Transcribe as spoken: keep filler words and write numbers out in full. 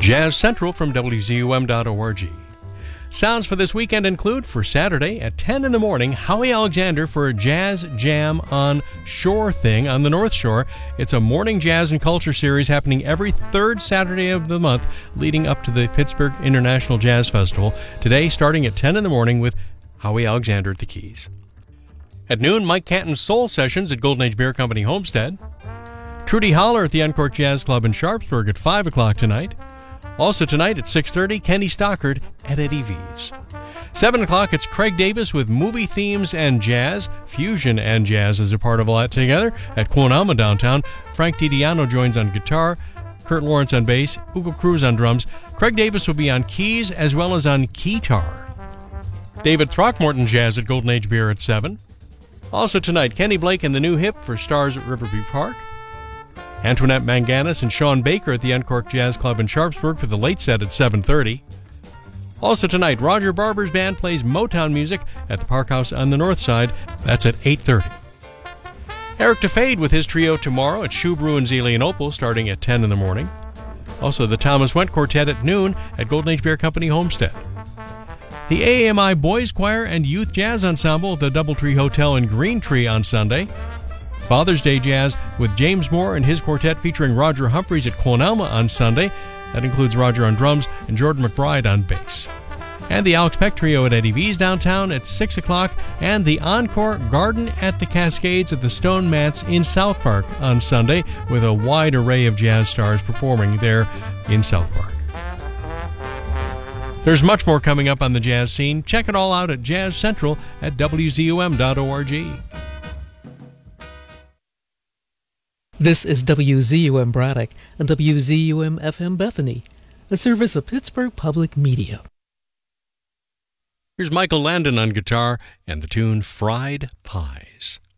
Jazz Central from W Z U M dot org. Sounds for this weekend include, for Saturday at ten in the morning, Howie Alexander for a jazz jam on Shore Thing on the North Shore. It's a morning jazz and culture series happening every third Saturday of the month leading up to the Pittsburgh International Jazz Festival. Today, starting at ten in the morning with Howie Alexander at the keys. At noon, Mike Canton's Soul Sessions at Golden Age Beer Company Homestead. Trudy Holler at the Uncorked Jazz Club in Sharpsburg at five o'clock tonight. Also tonight at six thirty, Kenny Stockard at Eddie V's. seven o'clock, it's Craig Davis with movie themes and jazz. Fusion and jazz is a part of all that together at Quonama downtown. Frank DiDiano joins on guitar, Kurt Lawrence on bass, Hugo Cruz on drums. Craig Davis will be on keys as well as on keytar. David Throckmorton Jazz at Golden Age Beer at seven. Also tonight, Kenny Blake and the New Hip for Stars at Riverview Park. Antoinette Manganis and Sean Baker at the Uncorked Jazz Club in Sharpsburg for the late set at seven thirty. Also tonight, Roger Barber's band plays Motown music at the Park House on the North Side. That's at eight thirty. Eric DeFade with his trio tomorrow at Shoe Brew in Zelienople starting at ten in the morning. Also the Thomas Went Quartet at noon at Golden Age Beer Company Homestead. The A A M I Boys Choir and Youth Jazz Ensemble at the Doubletree Hotel in Green Tree on Sunday. Father's Day Jazz with James Moore and his quartet featuring Roger Humphreys at Quonama on Sunday. That includes Roger on drums and Jordan McBride on bass. And the Alex Peck Trio at Eddie V's downtown at six o'clock, and the Encore Garden at the Cascades at the Stone Mats in South Park on Sunday with a wide array of jazz stars performing there in South Park. There's much more coming up on the jazz scene. Check it all out at Jazz Central at W Z U M dot org. This is W Z U M Braddock and W Z U M F M Bethany, a service of Pittsburgh Public Media. Here's Michael Landon on guitar and the tune Fried Pies.